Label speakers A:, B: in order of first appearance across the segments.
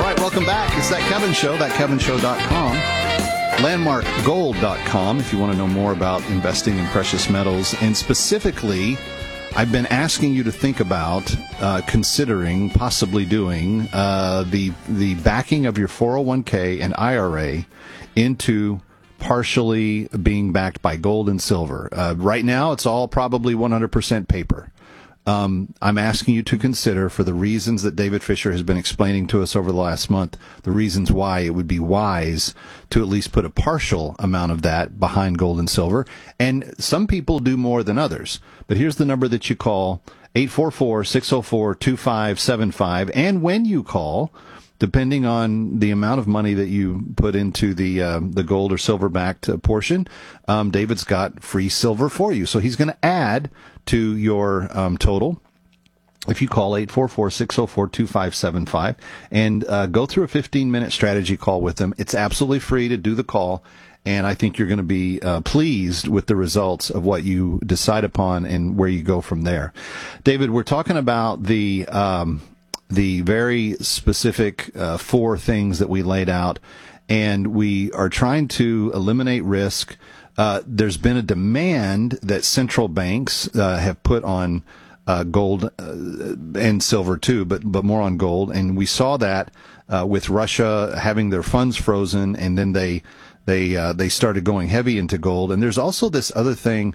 A: right, welcome back. It's That Kevin Show, thatkevinshow.com. Landmarkgold.com if you want to know more about investing in precious metals. And specifically, I've been asking you to think about considering possibly doing the backing of your 401k and IRA into partially being backed by gold and silver. Right now, it's all probably 100% paper. I'm asking you to consider, for the reasons that David Fisher has been explaining to us over the last month, the reasons why it would be wise to at least put a partial amount of that behind gold and silver. And some people do more than others. But here's the number that you call, 844-604-2575. And when you call, depending on the amount of money that you put into the gold or silver-backed portion, David's got free silver for you. So he's going to add to your total if you call 844-604-2575 and go through a 15-minute strategy call with him. It's absolutely free to do the call, and I think you're going to be pleased with the results of what you decide upon and where you go from there. David, we're talking about the very specific 4 things that we laid out, and we are trying to eliminate risk. There's been a demand that central banks have put on gold and silver too, but more on gold. And we saw that with Russia having their funds frozen, and then they started going heavy into gold. And there's also this other thing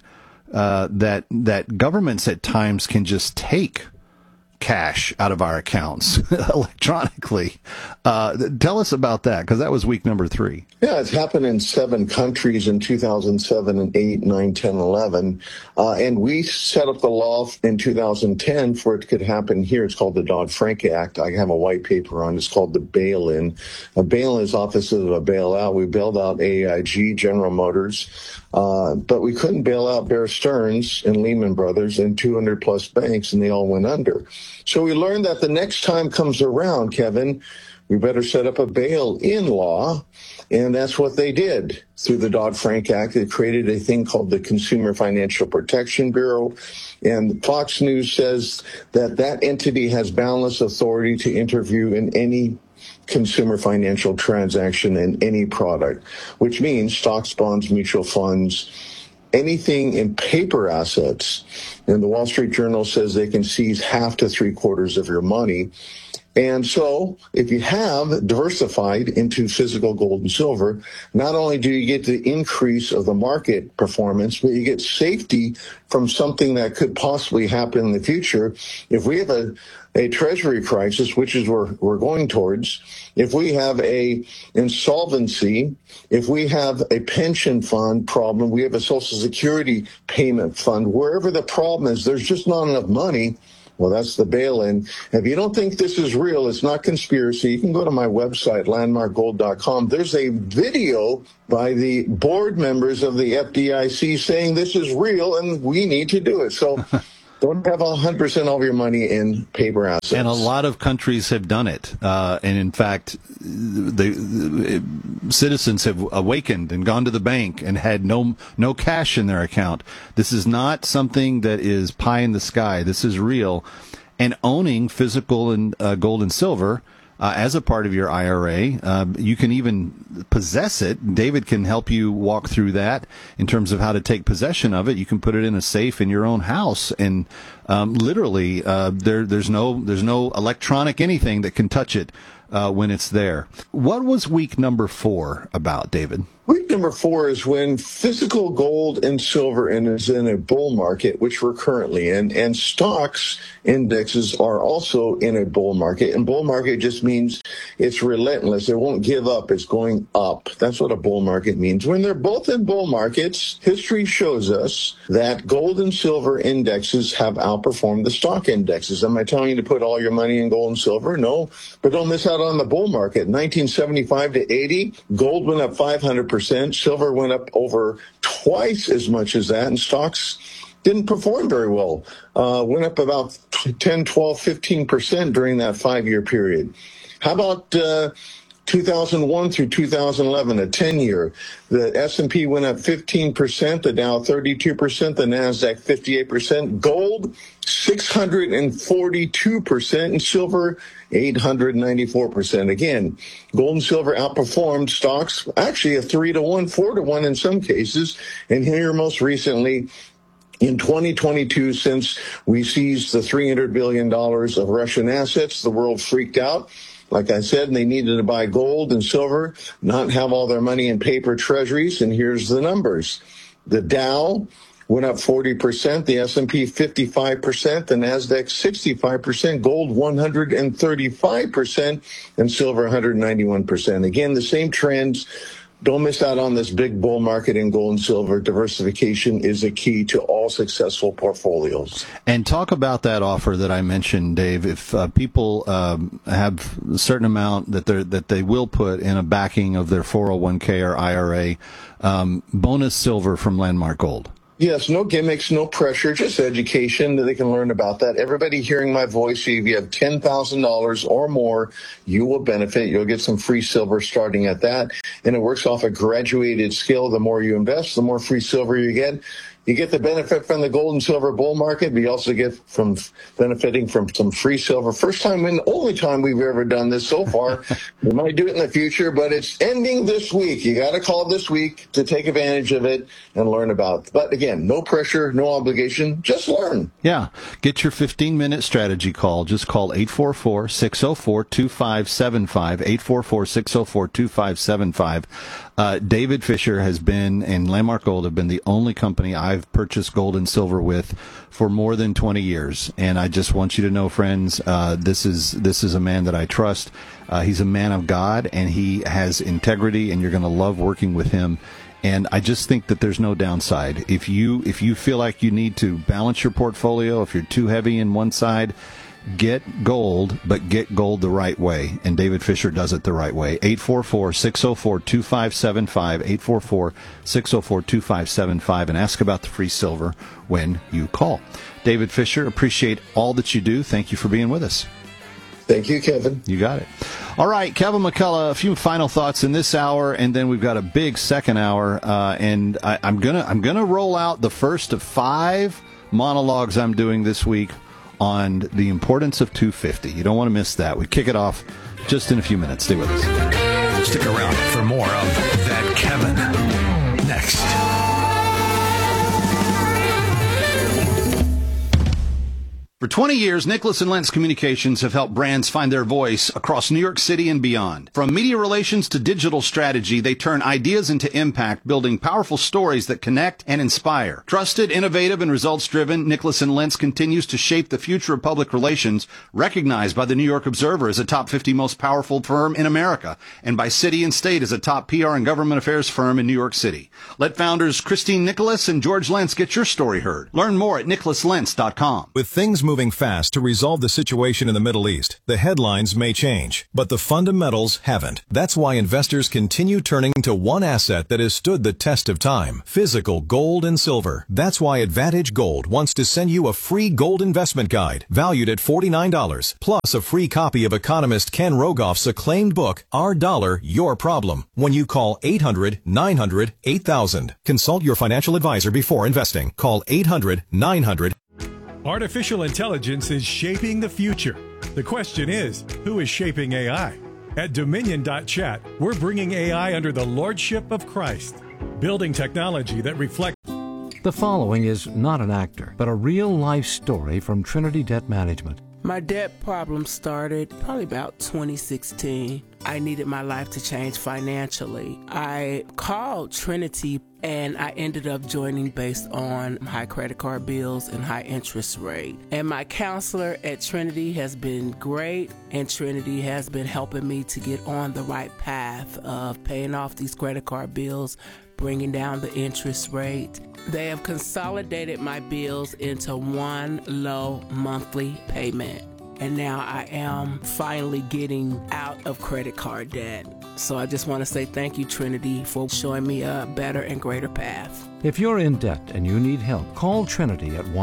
A: that governments at times can just take cash out of our accounts electronically. Tell us about that, because that was week number 3.
B: Yeah, it's happened in 7 countries in 2007 and 8, 9, 10, 11. And we set up the law in 2010 for it could happen here. It's called the Dodd-Frank Act. I have a white paper on it. It's called the bail-in. A bail-in is opposite of a bailout. We bailed out AIG, General Motors, but we couldn't bail out Bear Stearns and Lehman Brothers and 200-plus banks, and they all went under. So we learned that the next time comes around, Kevin, we better set up a bail-in law, and that's what they did. Through the Dodd-Frank Act, they created a thing called the Consumer Financial Protection Bureau, and Fox News says that that entity has boundless authority to intervene in any consumer financial transaction in any product, which means stocks, bonds, mutual funds, anything in paper assets. And the Wall Street Journal says they can seize half to 3/4 of your money. And so if you have diversified into physical gold and silver, not only do you get the increase of the market performance, but you get safety from something that could possibly happen in the future. If we have a treasury crisis, which is we're going towards, if we have a insolvency, if we have a pension fund problem, we have a Social Security payment fund, wherever the problem is, there's just not enough money. Well, that's the bail-in. If you don't think this is real, it's not conspiracy, you can go to my website, landmarkgold.com. There's a video by the board members of the FDIC saying this is real and we need to do it. So don't have 100% of your money in paper assets.
A: And a lot of countries have done it. And in fact, the citizens have awakened and gone to the bank and had no cash in their account. This is not something that is pie in the sky. This is real. And owning physical and gold and silver as a part of your IRA, you can even possess it. David can help you walk through that in terms of how to take possession of it. You can put it in a safe in your own house, and literally, there's no electronic anything that can touch it when it's there. What was week number 4 about, David?
B: Week number 4 is when physical gold and silver is in a bull market, which we're currently in, and stocks indexes are also in a bull market. And bull market just means it's relentless. It won't give up. It's going up. That's what a bull market means. When they're both in bull markets, history shows us that gold and silver indexes have outperformed the stock indexes. Am I telling you to put all your money in gold and silver? No, but don't miss out on the bull market. 1975 to 80, gold went up 500%. Silver went up over twice as much as that, and stocks didn't perform very well. Went up about 10, 12, 15% during that 5-year period. How about 2001 through 2011, a 10-year? The S&P went up 15%, the Dow 32%, the NASDAQ 58%, gold 642%, and silver 894%. Again, gold and silver outperformed stocks, actually a 3-to-1, 4-to-1 in some cases. And here most recently, in 2022, since we seized the $300 billion of Russian assets, the world freaked out. Like I said, they needed to buy gold and silver, not have all their money in paper treasuries. And here's the numbers. The Dow went up 40%, the S&P 55%, the NASDAQ 65%, gold 135%, and silver 191%. Again, the same trends. Don't miss out on this big bull market in gold and silver. Diversification is a key to all successful portfolios.
A: And talk about that offer that I mentioned, Dave. If people have a certain amount that they will put in a backing of their 401k or IRA, bonus silver from Landmark Gold.
B: Yes, no gimmicks, no pressure, just education that they can learn about that. Everybody hearing my voice, if you have $10,000 or more, you will benefit. You'll get some free silver starting at that. And it works off a graduated scale. The more you invest, the more free silver you get. You get the benefit from the gold and silver bull market, but you also get from benefiting from some free silver. First time and only time we've ever done this so far. We might do it in the future, but it's ending this week. You got to call this week to take advantage of it and learn about it. But again, no pressure, no obligation, just learn.
A: Yeah. Get your 15-minute strategy call. Just call 844-604-2575, 844-604-2575. David Fisher has been, and Landmark Gold have been the only company I've purchased gold and silver with for more than 20 years. And I just want you to know, friends, this is a man that I trust. He's a man of God, and he has integrity, and you're going to love working with him. And I just think that there's no downside. If you feel like you need to balance your portfolio, if you're too heavy in one side, get gold, but get gold the right way. And David Fisher does it the right way. 844-604-2575, 844-604-2575, and ask about the free silver when you call. David Fisher, appreciate all that you do. Thank you for being with us.
B: Thank you, Kevin.
A: You got it. All right, Kevin McCullough, a few final thoughts in this hour, and then we've got a big second hour, and I'm gonna roll out the first of 5 monologues I'm doing this week on the importance of 250. You don't want to miss that. We kick it off just in a few minutes. Stay with us.
C: Stick around for more of That Kevin next.
A: For 20 years, Nicholas & Lentz Communications have helped brands find their voice across New York City and beyond. From media relations to digital strategy, they turn ideas into impact, building powerful stories that connect and inspire. Trusted, innovative, and results-driven, Nicholas & Lentz continues to shape the future of public relations, recognized by the New York Observer as a top 50 most powerful firm in America, and by City and State as a top PR and government affairs firm in New York City. Let founders Christine Nicholas and George Lentz get your story heard. Learn more at nicholaslentz.com.
D: With things moving fast to resolve the situation in the Middle East, the headlines may change, but the fundamentals haven't. That's why investors continue turning to one asset that has stood the test of time: physical gold and silver. That's why Advantage Gold wants to send you a free gold investment guide valued at $49, plus a free copy of economist Ken Rogoff's acclaimed book, Our Dollar, Your Problem, when you call 800-900-8000. Consult your financial advisor before investing. Call 800-900.
E: Artificial intelligence is shaping the future. The question is, who is shaping AI? At Dominion.chat, we're bringing AI under the lordship of Christ, building technology that reflects.
F: The following is not an actor, but a real-life story from Trinity Debt Management.
G: My debt problem started probably about 2016. I needed my life to change financially. I called Trinity and I ended up joining based on high credit card bills and high interest rate. And my counselor at Trinity has been great, and Trinity has been helping me to get on the right path of paying off these credit card bills, bringing down the interest rate. They have consolidated my bills into one low monthly payment. And now I am finally getting out of credit card debt. So I just want to say thank you, Trinity, for showing me a better and greater path.
F: If you're in debt and you need help, call Trinity at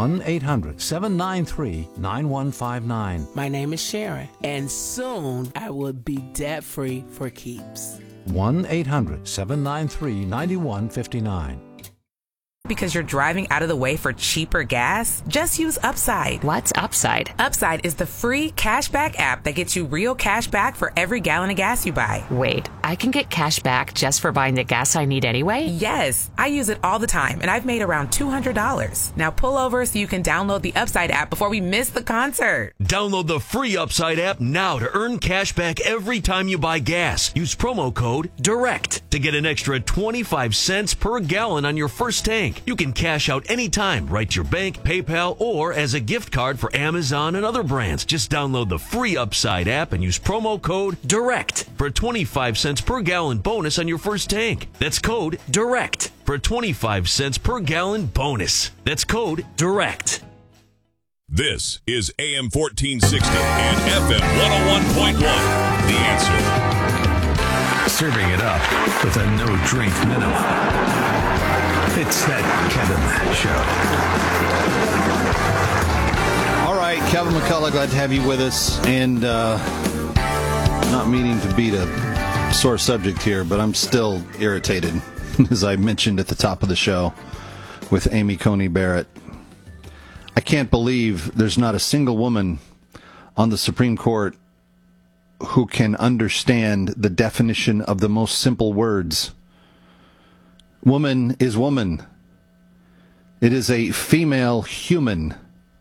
F: 1-800-793-9159.
G: My name is Sharon, and soon I will be debt-free for keeps.
F: 1-800-793-9159.
H: because you're driving out of the way for cheaper gas? Just use Upside.
I: What's Upside?
H: Upside is the free cashback app that gets you real cash back for every gallon of gas you buy.
I: Wait, I can get cash back just for buying the gas I need anyway?
H: Yes, I use it all the time, and I've made around $200. Now pull over so you can download the Upside app before we miss the concert.
J: Download the free Upside app now to earn cash back every time you buy gas. Use promo code DIRECT to get an extra 25 cents per gallon on your first tank. You can cash out anytime, right to your bank, PayPal, or as a gift card for Amazon and other brands. Just download the free Upside app and use promo code DIRECT for a 25 cents per gallon bonus on your first tank. That's code DIRECT for a 25 cents per gallon bonus. That's code DIRECT.
K: This is AM 1460 and FM 101.1. The Answer.
C: Serving it up with a no-drink minimum. It's that Kevin Show.
A: All right, Kevin McCullough, glad to have you with us. And not meaning to beat a sore subject here, but I'm still irritated, as I mentioned at the top of the show, with Amy Coney Barrett. I can't believe there's not a single woman on the Supreme Court who can understand the definition of the most simple words. Woman is woman. It is a female human.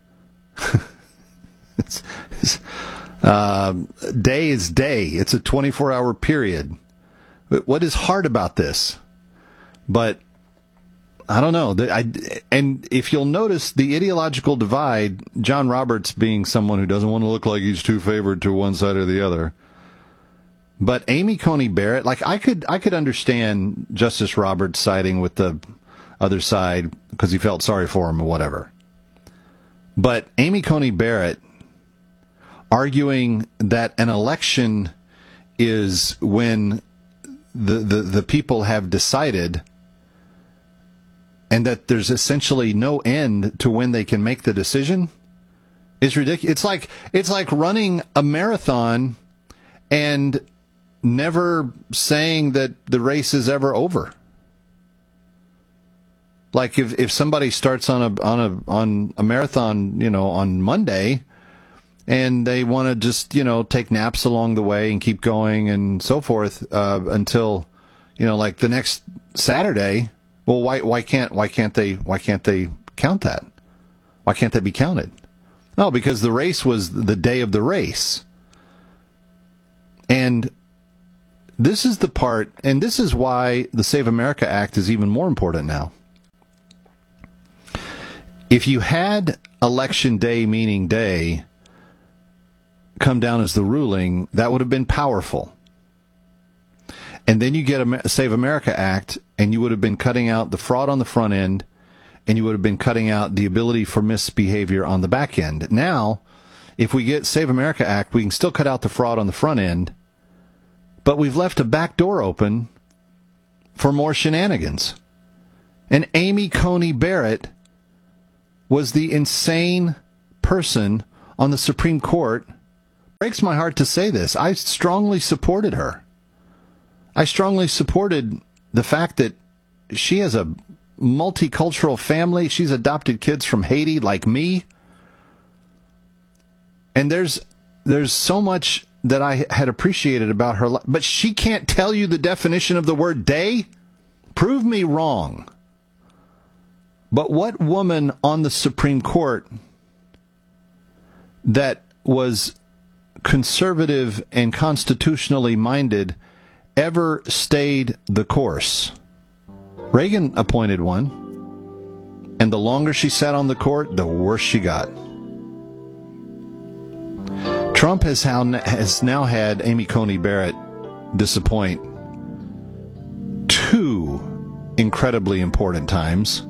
A: Day is day. It's a 24-hour period. What is hard about this? But I don't know. And if you'll notice the ideological divide, John Roberts being someone who doesn't want to look like he's too favored to one side or the other. But Amy Coney Barrett, like I could understand Justice Roberts siding with the other side because he felt sorry for him or whatever. But Amy Coney Barrett arguing that an election is when the people have decided, and that there's essentially no end to when they can make the decision, is ridiculous. It's like running a marathon and never saying that the race is ever over. Like if somebody starts on a marathon, on Monday, and they want to just take naps along the way and keep going and so forth until like the next Saturday. Well, why can't they count that? Why can't that be counted? No, because the race was the day of the race. And this is the part, and this is why the Save America Act is even more important now. If you had Election Day, meaning day, come down as the ruling, that would have been powerful. And then you get a Save America Act, and you would have been cutting out the fraud on the front end, and you would have been cutting out the ability for misbehavior on the back end. Now, if we get Save America Act, we can still cut out the fraud on the front end, but we've left a back door open for more shenanigans. And Amy Coney Barrett was the insane person on the Supreme Court. Breaks my heart to say this. I strongly supported her. I strongly supported the fact that she has a multicultural family. She's adopted kids from Haiti like me. And there's so much that I had appreciated about her. But she can't tell you the definition of the word day? Prove me wrong. But what woman on the Supreme Court that was conservative and constitutionally minded ever stayed the course? Reagan appointed one, and the longer she sat on the court, the worse she got. Trump has now had Amy Coney Barrett disappoint two incredibly important times.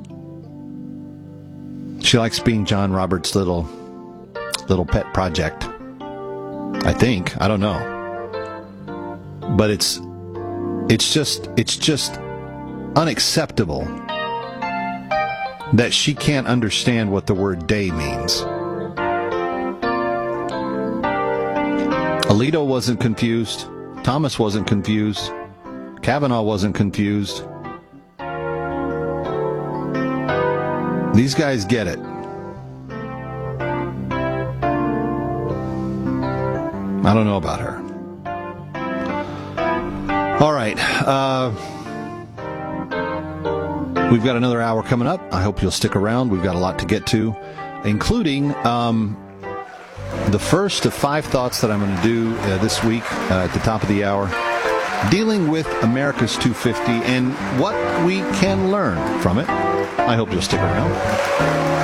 A: She likes being John Roberts' little pet project. I think. I don't know. But it's just unacceptable that she can't understand what the word day means. Alito wasn't confused. Thomas wasn't confused. Kavanaugh wasn't confused. These guys get it. I don't know about her. All right. We've got another hour coming up. I hope you'll stick around. We've got a lot to get to, including the first of 5 thoughts that I'm going to do this week at the top of the hour, dealing with America's 250 and what we can learn from it. I hope you'll stick around.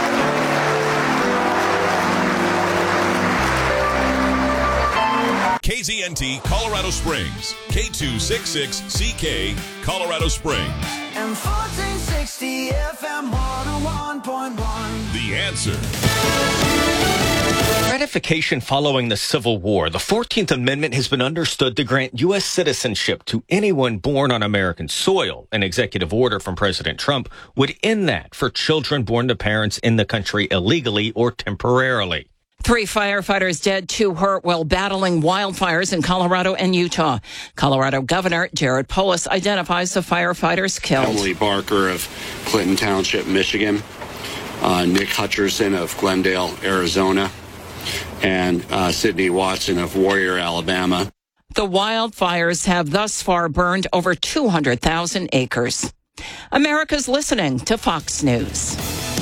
K: KZNT Colorado Springs, K266CK Colorado Springs.
L: And 1460 FM 101.1.
K: The Answer.
M: Ratification following the Civil War, the 14th Amendment has been understood to grant U.S. citizenship to anyone born on American soil. An executive order from President Trump would end that for children born to parents in the country illegally or temporarily.
N: 3 firefighters dead, 2 hurt while battling wildfires in Colorado and Utah. Colorado Governor Jared Polis identifies the firefighters killed.
O: Emily Barker of Clinton Township, Michigan. Nick Hutcherson of Glendale, Arizona. And Sydney Watson of Warrior, Alabama.
N: The wildfires have thus far burned over 200,000 acres. America's listening to Fox News.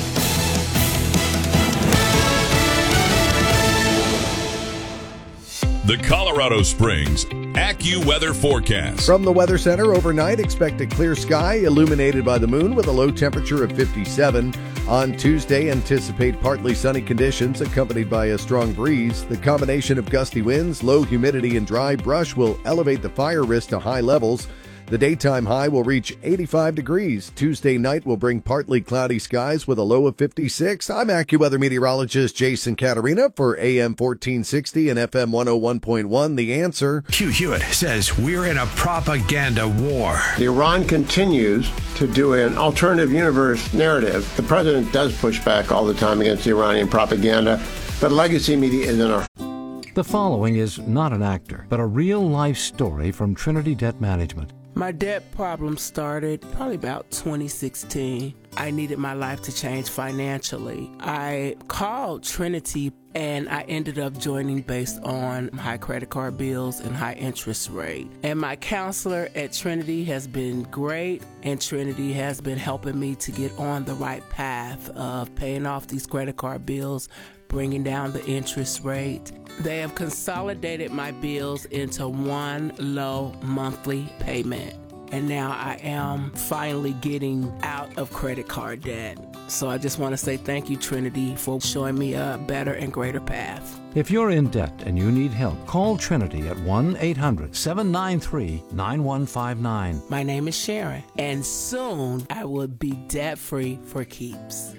K: The Colorado Springs AccuWeather forecast.
P: From the Weather Center, overnight, expect a clear sky illuminated by the moon with a low temperature of 57. On Tuesday, anticipate partly sunny conditions accompanied by a strong breeze. The combination of gusty winds, low humidity, and dry brush will elevate the fire risk to high levels. The daytime high will reach 85 degrees. Tuesday night will bring partly cloudy skies with a low of 56. I'm AccuWeather meteorologist Jason Caterina for AM 1460 and FM 101.1. The Answer.
C: Hugh Hewitt says we're in a propaganda war.
Q: Iran continues to do an alternative universe narrative. The president does push back all the time against the Iranian propaganda, but legacy media is in our...
F: The following is not an actor, but a real-life story from Trinity Debt Management.
G: My debt problem started probably about 2016. I needed my life to change financially. I called Trinity and I ended up joining based on high credit card bills and high interest rate. And my counselor at Trinity has been great, and Trinity has been helping me to get on the right path of paying off these credit card bills, bringing down the interest rate. They have consolidated my bills into one low monthly payment. And now I am finally getting out of credit card debt. So I just want to say thank you, Trinity, for showing me a better and greater path.
F: If you're in debt and you need help, call Trinity at 1-800-793-9159.
G: My name is Sharon, and soon I will be debt-free for keeps.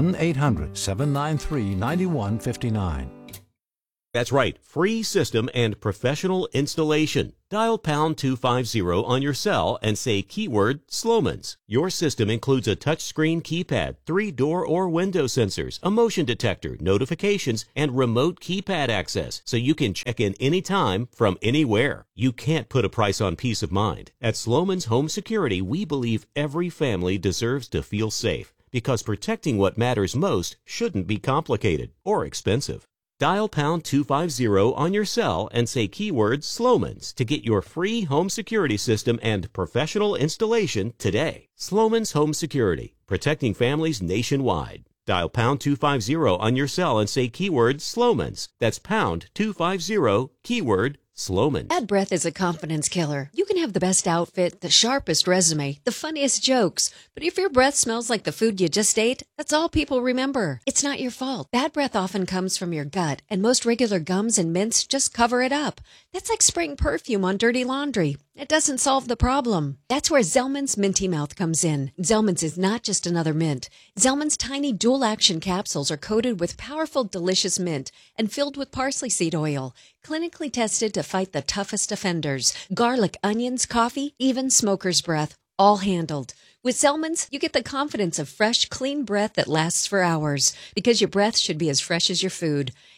F: 1-800-793-9159.
R: That's right, free system and professional installation. Dial pound 250 on your cell and say keyword Sloman's. Your system includes a touchscreen keypad, 3 door or window sensors, a motion detector, notifications, and remote keypad access, so you can check in anytime from anywhere. You can't put a price on peace of mind. At Sloman's Home Security, we believe every family deserves to feel safe, because protecting what matters most shouldn't be complicated or expensive. Dial pound 250 on your cell and say keyword Sloman's to get your free home security system and professional installation today. Sloman's Home Security, protecting families nationwide. Dial pound 250 on your cell and say keyword Sloman's. That's pound 250, keyword Sloman.
S: Bad breath is a confidence killer. You can have the best outfit, the sharpest resume, the funniest jokes, but if your breath smells like the food you just ate, that's all people remember. It's not your fault. Bad breath often comes from your gut, and most regular gums and mints just cover it up. That's like spraying perfume on dirty laundry. It doesn't solve the problem. That's where Zellman's Minty Mouth comes in. Zellman's is not just another mint. Zellman's tiny dual-action capsules are coated with powerful, delicious mint and filled with parsley seed oil, clinically tested to fight the toughest offenders. Garlic, onions, coffee, even smoker's breath, all handled. With Zellman's, you get the confidence of fresh, clean breath that lasts for hours, because your breath should be as fresh as your food.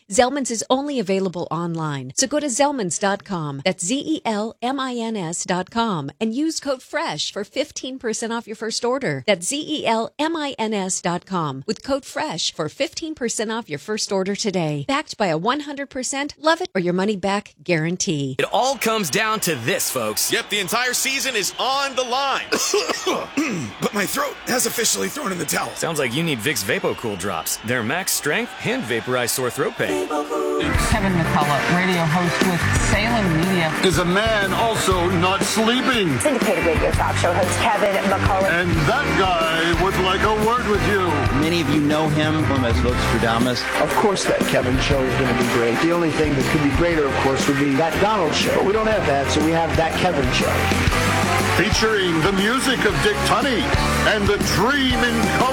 S: Zellman's is only available online, so go to Zellmans.com. That's ZELMINS.com and use code FRESH for 15% off your first order. That's ZELMINS.com with code FRESH for 15% off your first order today. Backed by a 100% love it or your money back guarantee.
T: It all comes down to this, folks.
U: Yep, the entire season is on the line.
T: But my throat has officially thrown in the towel. Sounds like you need Vicks VapoCool drops. They're max strength and vaporize sore throat pain.
V: Kevin McCullough, radio host with Salem Media.
W: Is a man also not sleeping?
X: Syndicated radio talk show host Kevin McCullough.
W: And that guy would like a word with you.
Y: Many of you know him from as Vostradamus.
Z: Of course that Kevin show is going to be great. The only thing that could be greater, of course, would be that Donald show. But we don't have that, so we have that Kevin show.
W: Featuring the music of Dick Tunney and the Dream in Color.